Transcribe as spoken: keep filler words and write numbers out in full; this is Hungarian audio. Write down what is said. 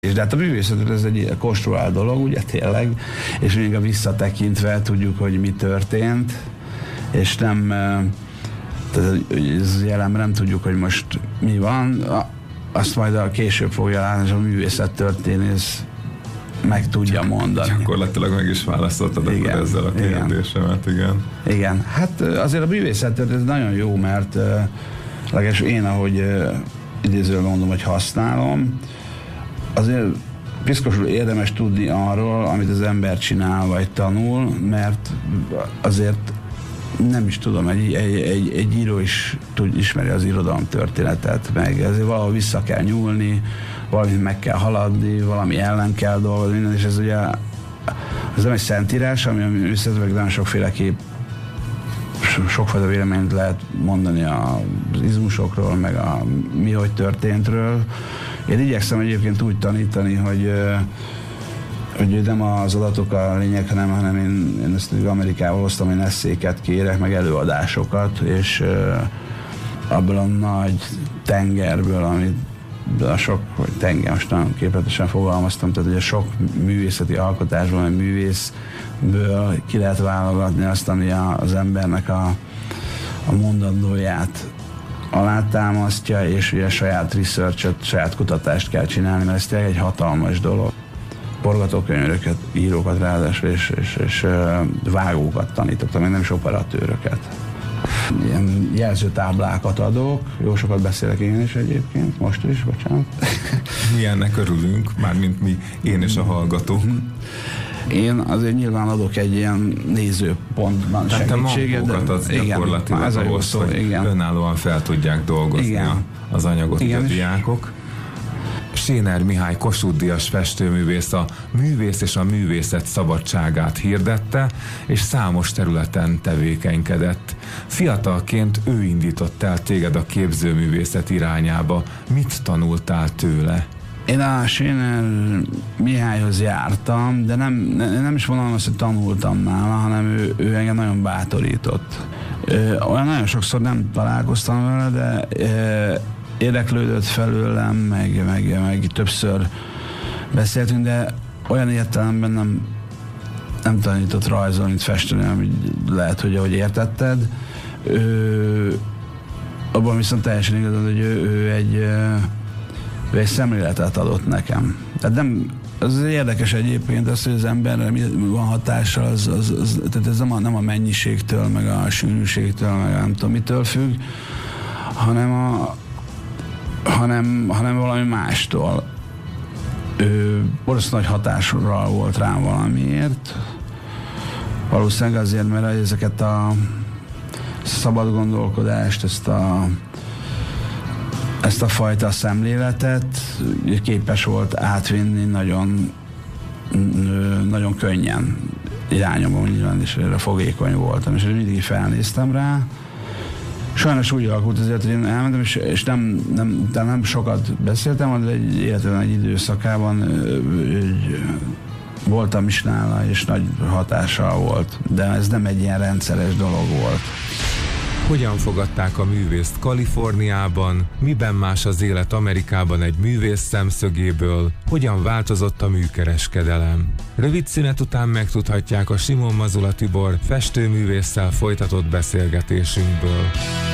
És de hát a művészet ez egy konstruált dolog, ugye tényleg, és még a visszatekintve tudjuk, hogy mi történt, és nem, tehát ez jelenben nem tudjuk, hogy most mi van, azt majd a később fogja látni, és a művészettörténész meg tudja mondani. Gyakorlatilag meg is válaszoltad akkor ezzel a kérdésemet, igen. Igen, hát azért a művészettörténész nagyon jó, mert legalábbis én, ahogy idézőben mondom, hogy használom, azért piszkosul érdemes tudni arról, amit az ember csinál vagy tanul, mert azért nem is tudom, egy, egy, egy, egy író is tud, ismeri az irodalom történetet, meg ezért valahol vissza kell nyúlni, valamit meg kell haladni, valami ellen kell dolgozni, minden, és ez ugye ez nem egy szentírás, ami a művészetben nagyon sokféleképp sokfajta véleményt lehet mondani az izmusokról, meg a mi, hogy történtről. Én igyekszem egyébként úgy tanítani, hogy, hogy nem az adatok a lényeg, hanem, hanem én, én ezt Amerikával hoztam, én eszéket kérek, meg előadásokat, és abból a nagy tengerből, amit a sok, hogy tenger, most nagyon képletesen fogalmaztam, tehát ugye sok művészeti alkotásból, vagy művészből ki lehet válogatni azt, ami az embernek a, a mondandóját alátámasztja, és ugye saját research-et, saját kutatást kell csinálni, mert ez tényleg egy hatalmas dolog. Forgatókönyveket, írókat ráadásul, és, és, és vágókat tanítottam, meg nem is operatőröket. Ilyen jelzőtáblákat adok, jó sokat beszélek én is egyébként, most is, bocsánat. Mi ennek örülünk, mármint mi, én és a hallgatók. Én azért nyilván adok egy ilyen nézőpontban tehát segítséget. Tehát te magukat gyakorlatilag ez ahhoz, szó, hogy igen. önállóan fel tudják dolgozni igen. az anyagot igen, a diákok. Séner Mihály Kossuth-díjas festőművész a művész és a művészet szabadságát hirdette, és számos területen tevékenykedett. Fiatalként ő indított el téged a képzőművészet irányába. Mit tanultál tőle? Én a Séner Mihályhoz jártam, de nem, nem is mondanom azt, hogy tanultam nála, hanem ő, ő engem nagyon bátorított. Olyan nagyon sokszor nem találkoztam vele, de érdeklődött felőlem, meg, meg, meg többször beszéltünk, de olyan értelemben nem, nem tanított rajzolni, mint festeni, amit lehet, hogy ahogy értetted. Ő, abban viszont teljesen igazad, hogy ő, ő egy ő egy szemléletet adott nekem. Tehát nem, az érdekes egyébként az, hogy az emberre mi van hatással, az, az, az, tehát ez nem a, nem a mennyiségtől, meg a sűrűségtől, meg nem tudom mitől függ, hanem a hanem, hanem valami mástól. Ő borzasztó nagy hatásra volt rám valamiért. Valószínűleg azért, mert ezeket a szabad gondolkodást, ezt a ezt a fajta szemléletet képes volt átvinni nagyon nagyon könnyen irányomban, nyilván is erre fogékony voltam, és mindig felnéztem rá. Sajnos úgy alakult azért, hogy én elmentem, és, és nem, nem, nem sokat beszéltem, de egy életben egy időszakában egy, voltam is nála, és nagy hatással volt. De ez nem egy ilyen rendszeres dolog volt. Hogyan fogadták a művészt Kaliforniában? Miben más az élet Amerikában egy művész szemszögéből? Hogyan változott a műkereskedelem? Rövid szünet után megtudhatják a Simon Mazula Tibor festőművésszel folytatott beszélgetésünkből.